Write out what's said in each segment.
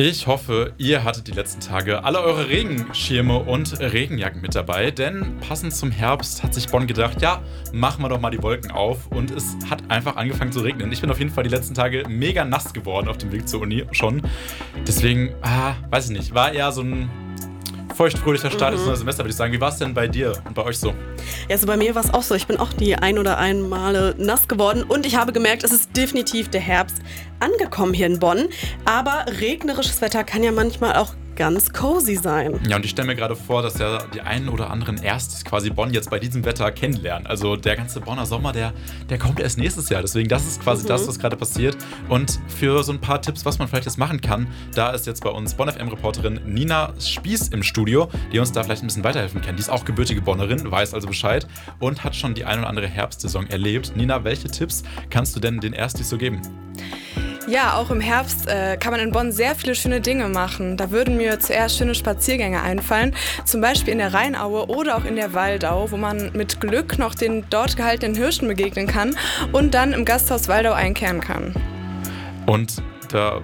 Ich hoffe, ihr hattet die letzten Tage alle eure Regenschirme und Regenjacken mit dabei, denn passend zum Herbst hat sich Bonn gedacht, ja, machen wir doch mal die Wolken auf, und es hat einfach angefangen zu regnen. Ich bin auf jeden Fall die letzten Tage mega nass geworden auf dem Weg zur Uni schon. Deswegen, weiß ich nicht, war eher so ein feuchtfröhlicher Start ins neue Semester, würde ich sagen. Wie war es denn bei dir und bei euch so? Ja, also bei mir war es auch so. Ich bin auch die ein oder ein Male nass geworden und ich habe gemerkt, es ist definitiv der Herbst angekommen hier in Bonn. Aber regnerisches Wetter kann ja manchmal auch ganz cozy sein. Ja, und ich stelle mir gerade vor, dass ja die einen oder anderen erst quasi Bonn jetzt bei diesem Wetter kennenlernen. Also der ganze Bonner Sommer, der kommt erst nächstes Jahr. Deswegen, das ist quasi das, was gerade passiert. Und für so ein paar Tipps, was man vielleicht jetzt machen kann, da ist jetzt bei uns Bonn FM-Reporterin Nina Spieß im Studio, die uns da vielleicht ein bisschen weiterhelfen kann. Die ist auch gebürtige Bonnerin, weiß also Bescheid und hat schon die ein oder andere Herbstsaison erlebt. Nina, welche Tipps kannst du denn den Erstis so geben? Ja, auch im Herbst kann man in Bonn sehr viele schöne Dinge machen. Da würden mir zuerst schöne Spaziergänge einfallen, zum Beispiel in der Rheinaue oder auch in der Waldau, wo man mit Glück noch den dort gehaltenen Hirschen begegnen kann und dann im Gasthaus Waldau einkehren kann. Und da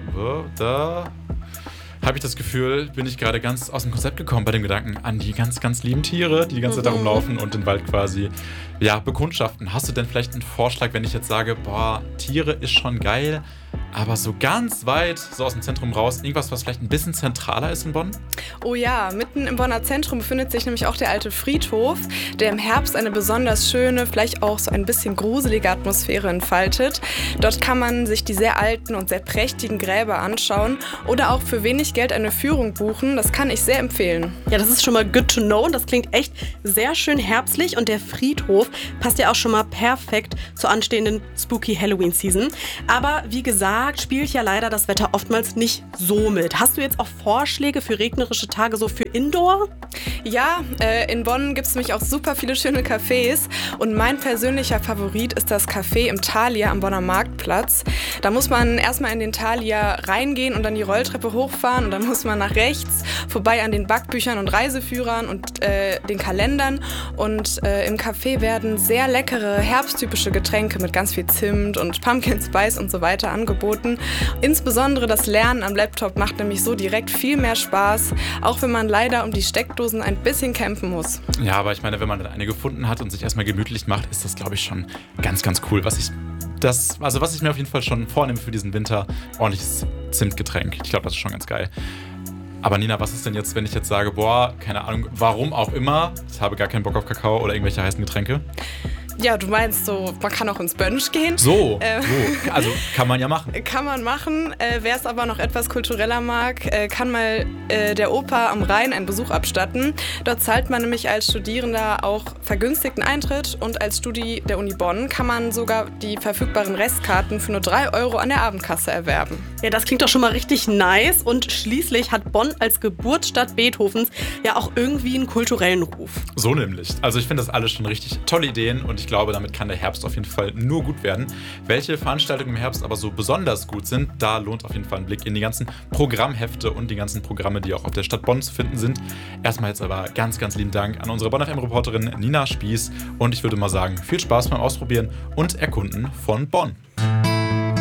habe ich das Gefühl, bin ich gerade ganz aus dem Konzept gekommen bei dem Gedanken an die ganz, ganz lieben Tiere, die ganze Zeit da rumlaufen und den Wald quasi, bekundschaften. Hast du denn vielleicht einen Vorschlag, wenn ich jetzt sage, Tiere ist schon geil, aber so ganz weit, so aus dem Zentrum raus, irgendwas, was vielleicht ein bisschen zentraler ist in Bonn? Oh ja, mitten im Bonner Zentrum befindet sich nämlich auch der alte Friedhof, der im Herbst eine besonders schöne, vielleicht auch so ein bisschen gruselige Atmosphäre entfaltet. Dort kann man sich die sehr alten und sehr prächtigen Gräber anschauen oder auch für wenig Geld eine Führung buchen. Das kann ich sehr empfehlen. Ja, das ist schon mal good to know und das klingt echt sehr schön herbstlich und der Friedhof passt ja auch schon mal perfekt zur anstehenden Spooky Halloween Season. Aber wie gesagt, spielt ja leider das Wetter oftmals nicht so mit. Hast du jetzt auch Vorschläge für regnerische Tage, so für Indoor? Ja, in Bonn gibt es nämlich auch super viele schöne Cafés und mein persönlicher Favorit ist das Café im Thalia am Bonner Marktplatz. Da muss man erstmal in den Thalia reingehen und dann die Rolltreppe hochfahren und dann muss man nach rechts vorbei an den Backbüchern und Reiseführern und den Kalendern und im Café werden sehr leckere herbsttypische Getränke mit ganz viel Zimt und Pumpkin Spice und so weiter angeboten. Insbesondere das Lernen am Laptop macht nämlich so direkt viel mehr Spaß, auch wenn man leider um die Steckdosen ein bisschen kämpfen muss. Ja, aber ich meine, wenn man dann eine gefunden hat und sich erstmal gemütlich macht, ist das, glaube ich, schon ganz, ganz cool. Was ich mir auf jeden Fall schon vornehme für diesen Winter, ordentliches Zimtgetränk. Ich glaube, das ist schon ganz geil. Aber Nina, was ist denn jetzt, wenn ich jetzt sage, keine Ahnung, warum auch immer, ich habe gar keinen Bock auf Kakao oder irgendwelche heißen Getränke? Ja, du meinst so, man kann auch ins Bönsch gehen. Also kann man ja machen. Kann man machen. Wer es aber noch etwas kultureller mag, kann mal der Oper am Rhein einen Besuch abstatten. Dort zahlt man nämlich als Studierender auch vergünstigten Eintritt und als Studi der Uni Bonn kann man sogar die verfügbaren Restkarten für nur 3 € an der Abendkasse erwerben. Ja, das klingt doch schon mal richtig nice und schließlich hat Bonn als Geburtsstadt Beethovens ja auch irgendwie einen kulturellen Ruf. So nämlich. Also ich finde das alles schon richtig tolle Ideen und ich glaube, damit kann der Herbst auf jeden Fall nur gut werden. Welche Veranstaltungen im Herbst aber so besonders gut sind, da lohnt auf jeden Fall ein Blick in die ganzen Programmhefte und die ganzen Programme, die auch auf der Stadt Bonn zu finden sind. Erstmal jetzt aber ganz, ganz lieben Dank an unsere Bonn FM-Reporterin Nina Spieß und ich würde mal sagen, viel Spaß beim Ausprobieren und Erkunden von Bonn.